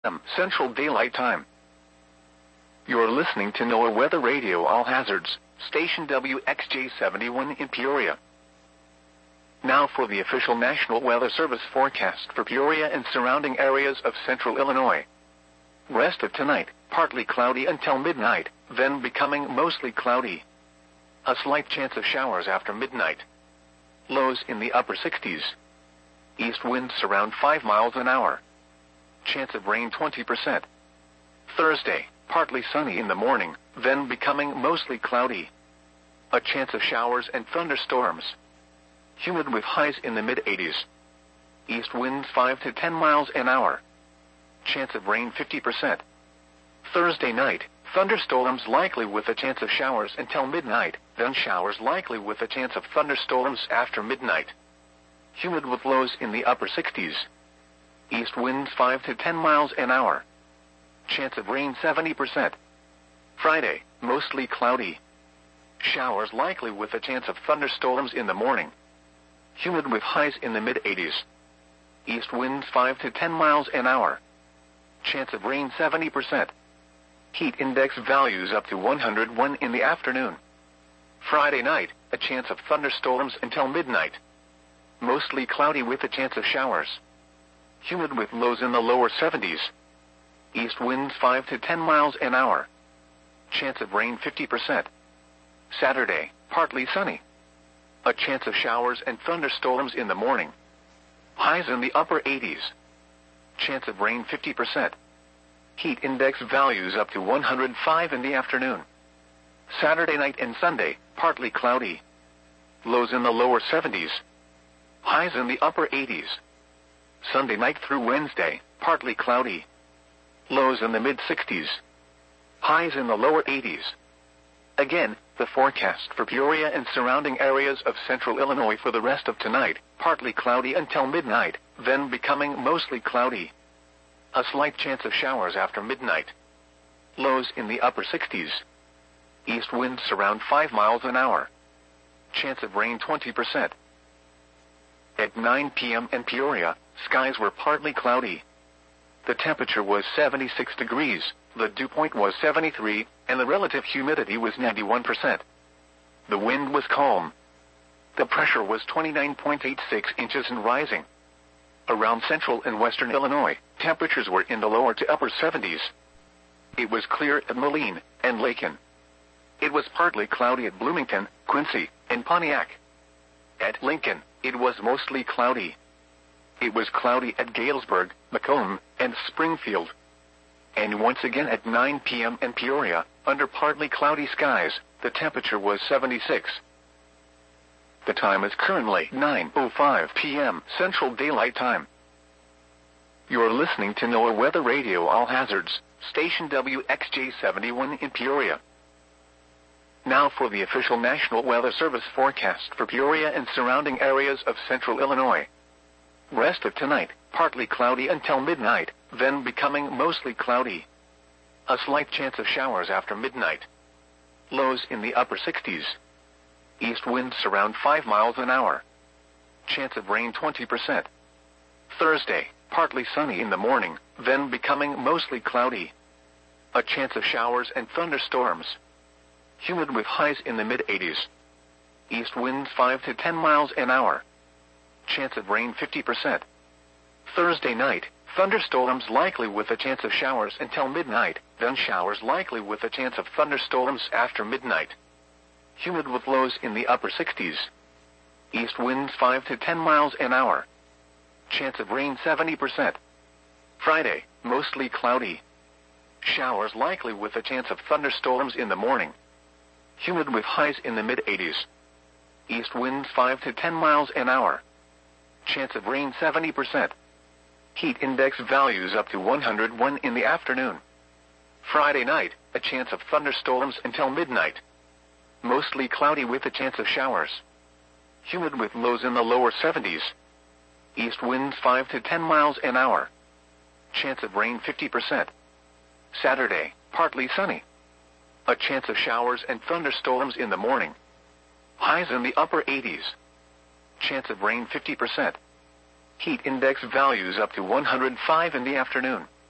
Central Daylight Time. You're listening to NOAA Weather Radio All Hazards, station WXJ71 in Peoria. Now for the official National Weather Service forecast for Peoria and surrounding areas of central Illinois. Rest of tonight, partly cloudy until midnight, then becoming mostly cloudy. A slight chance of showers after midnight. Lows in the upper 60s. East winds around 5 miles an hour. Chance of rain 20%. Thursday, partly sunny in the morning, then becoming mostly cloudy. A chance of showers and thunderstorms. Humid with highs in the mid-80s. East winds 5 to 10 miles an hour. Chance of rain 50%. Thursday night, thunderstorms likely with a chance of showers until midnight, then showers likely with a chance of thunderstorms after midnight. Humid with lows in the upper 60s. East winds 5 to 10 miles an hour. Chance of rain 70%. Friday, mostly cloudy. Showers likely with a chance of thunderstorms in the morning. Humid with highs in the mid-80s. East winds 5 to 10 miles an hour. Chance of rain 70%. Heat index values up to 101 in the afternoon. Friday night, a chance of thunderstorms until midnight. Mostly cloudy with a chance of showers. Humid with lows in the lower 70s. East winds 5 to 10 miles an hour. Chance of rain 50%. Saturday, partly sunny. A chance of showers and thunderstorms in the morning. Highs in the upper 80s. Chance of rain 50%. Heat index values up to 105 in the afternoon. Saturday night and Sunday, partly cloudy. Lows in the lower 70s. Highs in the upper 80s. Sunday night through Wednesday, partly cloudy. Lows in the mid-60s. Highs in the lower 80s. Again, the forecast for Peoria and surrounding areas of central Illinois for the rest of tonight, partly cloudy until midnight, then becoming mostly cloudy. A slight chance of showers after midnight. Lows in the upper 60s. East winds around 5 miles an hour. Chance of rain 20%. At 9 p.m. in Peoria, skies were partly cloudy. The temperature was 76 degrees, the dew point was 73, and the relative humidity was 91%. The wind was calm. The pressure was 29.86 inches and rising. Around central and western Illinois, temperatures were in the lower to upper 70s. It was clear at Moline and Lakin. It was partly cloudy at Bloomington, Quincy, and Pontiac. At Lincoln, it was mostly cloudy. It was cloudy at Galesburg, Macomb, and Springfield. And once again at 9 p.m. in Peoria, under partly cloudy skies, the temperature was 76. The time is currently 9:05 p.m. Central Daylight Time. You're listening to NOAA Weather Radio All Hazards, station WXJ71 in Peoria. Now for the official National Weather Service forecast for Peoria and surrounding areas of central Illinois. Rest of tonight, partly cloudy until midnight, then becoming mostly cloudy. A slight chance of showers after midnight. Lows in the upper 60s. East winds around 5 miles an hour. Chance of rain 20%. Thursday, partly sunny in the morning, then becoming mostly cloudy. A chance of showers and thunderstorms. Humid with highs in the mid-80s. East winds 5 to 10 miles an hour. Chance of rain 50%. Thursday night, thunderstorms likely with a chance of showers until midnight, then showers likely with a chance of thunderstorms after midnight. Humid with lows in the upper 60s. East winds 5 to 10 miles an hour. Chance of rain 70%. Friday, mostly cloudy. Showers likely with a chance of thunderstorms in the morning. Humid with highs in the mid-80s. East winds 5 to 10 miles an hour. Chance of rain 70%. Heat index values up to 101 in the afternoon. Friday night, a chance of thunderstorms until midnight. Mostly cloudy with a chance of showers. Humid with lows in the lower 70s. East winds 5 to 10 miles an hour. Chance of rain 50%. Saturday, partly sunny. A chance of showers and thunderstorms in the morning. Highs in the upper 80s. Chance of rain 50%. Heat index values up to 105 in the afternoon.